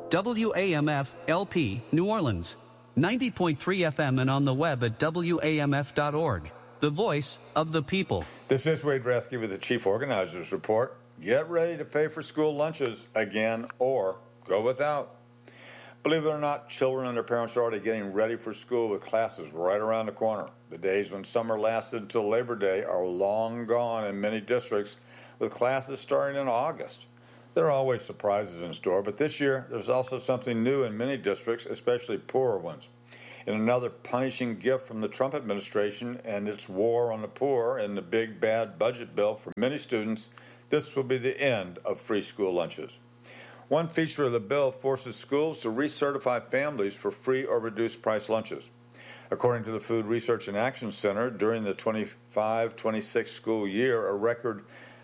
WAMF LP, New Orleans. 90.3 FM and on the web at WAMF.org. The voice of the people. This is Wade Rathke with the Chief Organizers Report. Get ready to pay for school lunches again or go without. Believe it or not, children and their parents are already getting ready for school with classes right around the corner. The days when summer lasted until Labor Day are long gone in many districts, with classes starting in August. There are always surprises in store, but this year there's also something new in many districts, especially poorer ones. In another punishing gift from the Trump administration and its war on the poor and the big bad budget bill for many students, this will be the end of free school lunches. One feature of the bill forces schools to recertify families for free or reduced price lunches. According to the Food Research and Action Center, during the 25-26 school year, a record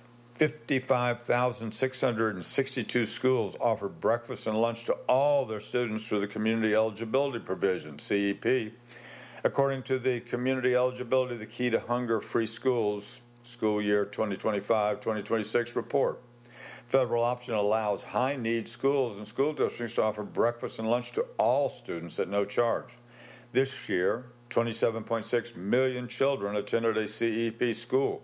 55,662 schools offered breakfast and lunch to all their students through the Community Eligibility Provision, CEP. According to the Community Eligibility, the Key to Hunger-Free Schools, School Year 2025-2026 report. Federal option allows high-need schools and school districts to offer breakfast and lunch to all students at no charge. This year, 27.6 million children attended a CEP school,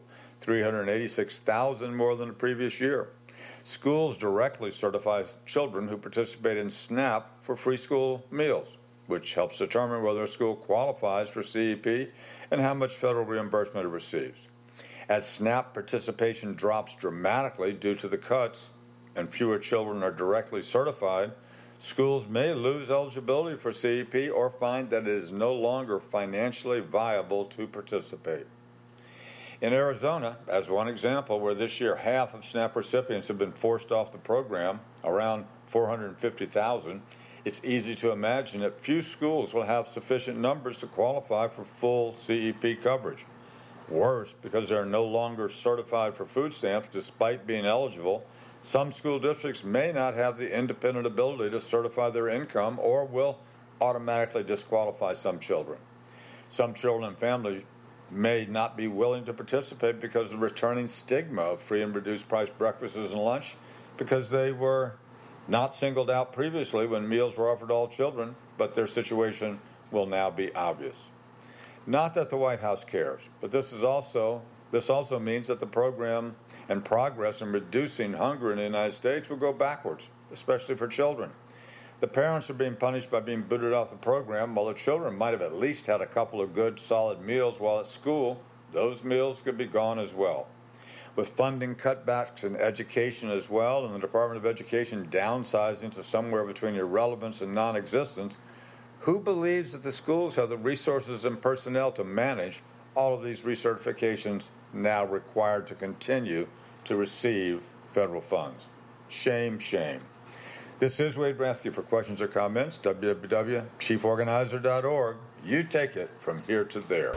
386,000 more than the previous year. Schools directly certify children who participate in SNAP for free school meals, which helps determine whether a school qualifies for CEP and how much federal reimbursement it receives. As SNAP participation drops dramatically due to the cuts and fewer children are directly certified, schools may lose eligibility for CEP or find that it is no longer financially viable to participate. In Arizona, as one example, where this year half of SNAP recipients have been forced off the program, around 450,000, it's easy to imagine that few schools will have sufficient numbers to qualify for full CEP coverage. Worse, because they're no longer certified for food stamps despite being eligible, some school districts may not have the independent ability to certify their income or will automatically disqualify some children. Some children and families may not be willing to participate because of the returning stigma of free and reduced price breakfasts and lunch, because they were not singled out previously when meals were offered to all children, but their situation will now be obvious. Not that the White House cares, but this also means that the program and progress in reducing hunger in the United States will go backwards, especially for children. The parents are being punished by being booted off the program, while the children might have at least had a couple of good, solid meals while at school. Those meals could be gone as well. With funding cutbacks in education as well, and the Department of Education downsizing to somewhere between irrelevance and non-existence, who believes that the schools have the resources and personnel to manage all of these recertifications now required to continue to receive federal funds? Shame, shame. This is Wade Rathke. For questions or comments, www.chieforganizer.org. You take it from here to there.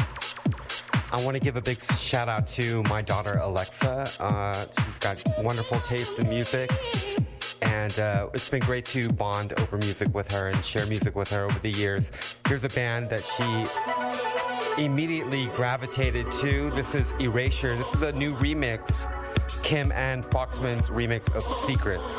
I want to give a big shout out to my daughter, Alexa. She's got wonderful taste in music. And it's been great to bond over music with her and share music with her over the years. Here's a band that she immediately gravitated to. This is Erasure. This is a new remix, Kim Ann Foxman's remix of Secrets.